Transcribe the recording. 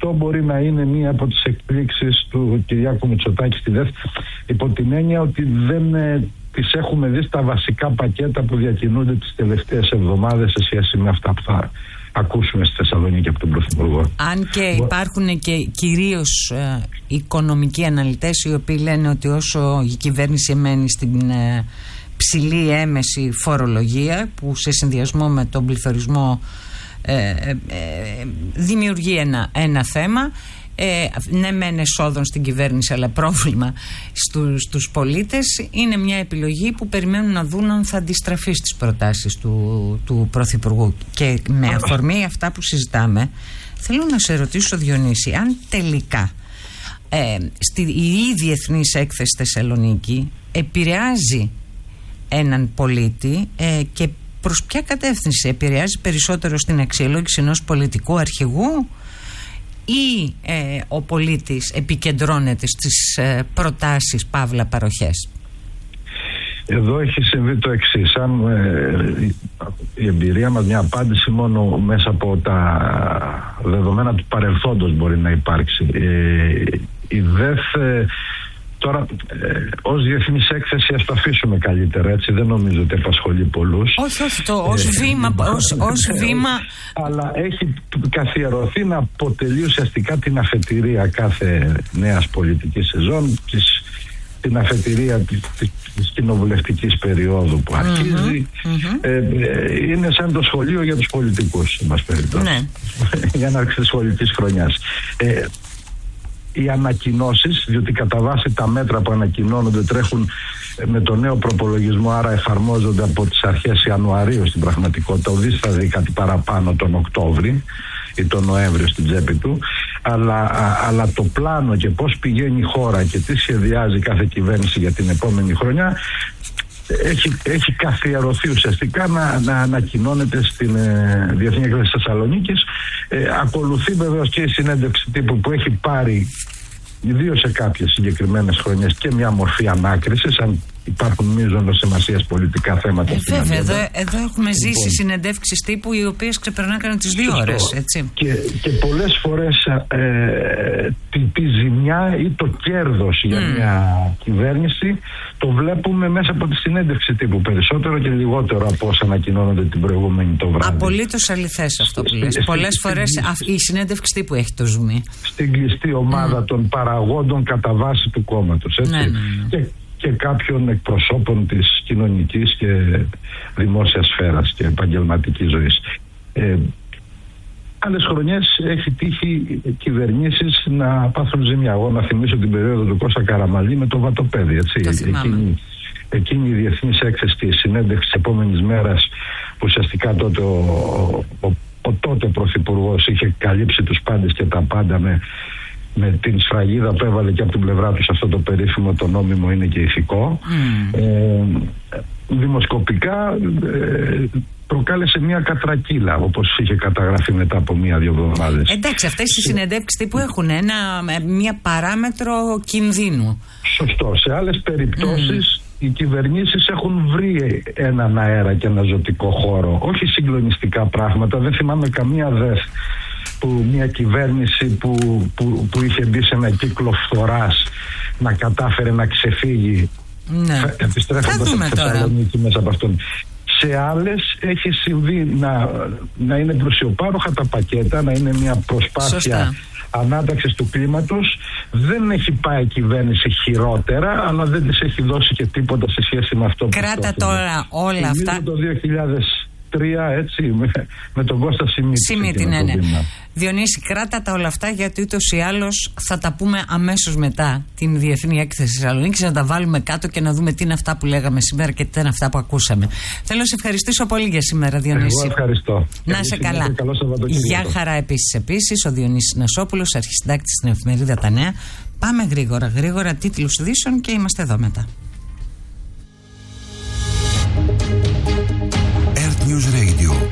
αυτό μπορεί να είναι μία από τις εκπλήξεις του Κυριάκου Μητσοτάκη στη ΔΕΘ, υπό την έννοια ότι δεν τις έχουμε δει στα βασικά πακέτα που διακινούνται τις τελευταίες εβδομάδες σε σχέση με αυτά που θα ακούσουμε στη Θεσσαλονίκη από τον Πρωθυπουργό. Αν και υπάρχουν και κυρίως οικονομικοί αναλυτές οι οποίοι λένε ότι όσο η κυβέρνηση μένει στην ψηλή έμεση φορολογία που σε συνδυασμό με τον πληθωρισμό δημιουργεί ένα θέμα, ναι μεν εσόδων στην κυβέρνηση αλλά πρόβλημα στους πολίτες, είναι μια επιλογή που περιμένουν να δουν αν θα αντιστραφεί στις προτάσεις του Πρωθυπουργού. Και με αφορμή αυτά που συζητάμε, θέλω να σε ρωτήσω, Διονύση, αν τελικά η Διεθνής Έκθεση Θεσσαλονίκη επηρεάζει έναν πολίτη και προς ποια κατεύθυνση επηρεάζει περισσότερο, στην αξιολόγηση ενός πολιτικού αρχηγού ή ο πολίτης επικεντρώνεται στις προτάσεις παύλα παροχές? Εδώ έχει συμβεί το εξής. Αν η εμπειρία μας, μια απάντηση μόνο μέσα από τα δεδομένα του παρελθόντος μπορεί να υπάρξει. Η ΔΕΘ τώρα ως διεθνής έκθεση ας το αφήσουμε καλύτερα, έτσι, δεν νομίζω ότι απασχολεί πολλούς. Όχι, ως βήμα. Αλλά έχει καθιερωθεί να αποτελεί ουσιαστικά την αφετηρία κάθε νέας πολιτικής σεζόν, την αφετηρία της κοινοβουλευτικής περίοδου που αρχίζει. Είναι σαν το σχολείο για τους πολιτικούς, εν πάση περιπτώσει. Ναι. Για έναρξη της σχολικής χρονιάς. Οι ανακοινώσεις, διότι κατά βάση τα μέτρα που ανακοινώνονται τρέχουν με το νέο προπολογισμό, άρα εφαρμόζονται από τις αρχές Ιανουαρίου στην πραγματικότητα, ουδής θα δει κάτι παραπάνω τον Οκτώβρη ή τον Νοέμβριο στην τσέπη του, αλλά το πλάνο και πώς πηγαίνει η χώρα και τι σχεδιάζει κάθε κυβέρνηση για την επόμενη χρονιά έχει καθιερωθεί ουσιαστικά να ανακοινώνεται στην Διεθνή Έκθεση Θεσσαλονίκης. Ακολουθεί βεβαίως και η συνέντευξη τύπου που έχει πάρει ιδίως σε κάποιες συγκεκριμένες χρονιές και μια μορφή ανάκρισης, αν υπάρχουν μείζωνος σημασίας πολιτικά θέματα. Βέβαια, εδώ έχουμε ζήσει συνεντεύξεις τύπου οι οποίες ξεπερνάκανε τις 2 ώρες, έτσι. Και πολλές φορές τη ζημιά ή το κέρδος για μια κυβέρνηση το βλέπουμε μέσα από τη συνέντευξη τύπου, περισσότερο και λιγότερο από όσα ανακοινώνονται την προηγούμενη το βράδυ. Απολύτως αληθές αυτό που λες. Πολλές φορές η συνέντευξη τύπου έχει το ζουμί. Στην κλειστή ομάδα των παραγόντων κατά βάση του κόμματος, έτσι. Ναι. Και κάποιων εκπροσώπων της κοινωνικής και δημόσιας σφαίρας και επαγγελματικής ζωής. Άλλες χρονιές έχει τύχει κυβερνήσεις να πάθουν ζημιά. Εγώ να θυμίσω την περίοδο του Κώστα Καραμανλή με το Βατοπέδι, έτσι. Εκείνη η Διεθνής Έκθεση της συνέντευξης της επόμενης μέρας, που ουσιαστικά τότε ο τότε πρωθυπουργός είχε καλύψει τους πάντες και τα πάντα με την σφραγίδα που έβαλε και από την πλευρά του σε αυτό το περίφημο το νόμιμο είναι και ηθικό. Δημοσκοπικά προκάλεσε μια κατρακύλα, όπως είχε καταγραφεί μετά από 1-2 εβδομάδες. Εντάξει, αυτές οι συνεντεύξεις τύπου έχουν μια παράμετρο κινδύνου. Σωστό. Σε άλλες περιπτώσεις οι κυβερνήσεις έχουν βρει έναν αέρα και ένα ζωτικό χώρο. Όχι συγκλονιστικά πράγματα. Δεν θυμάμαι καμία ΔΕΘ που μια κυβέρνηση που είχε μπει σε ένα κύκλο φθοράς να κατάφερε να ξεφύγει, επιστρέφοντας στη Θεσσαλονίκη μέσα από αυτόν. Σε άλλες έχει συμβεί να είναι πλουσιοπάροχα τα πακέτα, να είναι μια προσπάθεια ανάταξης του κλίματος. Δεν έχει πάει η κυβέρνηση χειρότερα, αλλά δεν της έχει δώσει και τίποτα σε σχέση με αυτό. Κράτα τώρα όλα αυτά. Το 2003, έτσι, με τον Κώστα Σιμίτη. Ναι. Διονύση, κράτα τα όλα αυτά, γιατί ούτως ή άλλως θα τα πούμε αμέσως μετά την Διεθνή Έκθεση Θεσσαλονίκης, να τα βάλουμε κάτω και να δούμε τι είναι αυτά που λέγαμε σήμερα και τι είναι αυτά που ακούσαμε. Θέλω να σε ευχαριστήσω πολύ για σήμερα, Διονύση. Εγώ ευχαριστώ. Να είσαι καλά. Γεια χαρά επίσης. Ο Διονύσης Νασόπουλος, αρχισυντάκτης στην εφημερίδα Τα Νέα. Πάμε γρήγορα, τίτλους ειδήσεων και είμαστε εδώ μετά.